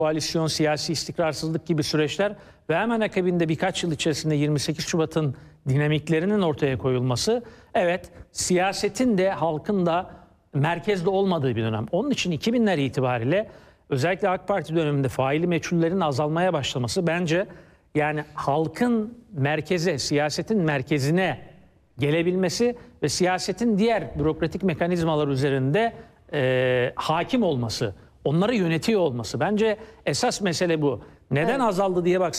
koalisyon, siyasi istikrarsızlık gibi süreçler ve hemen akabinde birkaç yıl içerisinde 28 Şubat'ın dinamiklerinin ortaya koyulması, evet, siyasetin de halkın da merkezde olmadığı bir dönem. Onun için 2000'ler itibariyle özellikle AK Parti döneminde faili meçhullerin azalmaya başlaması bence yani halkın merkeze, siyasetin merkezine gelebilmesi ve siyasetin diğer bürokratik mekanizmalar üzerinde hakim olması, onları yönetiyor olması. Bence esas mesele bu. Neden azaldı diye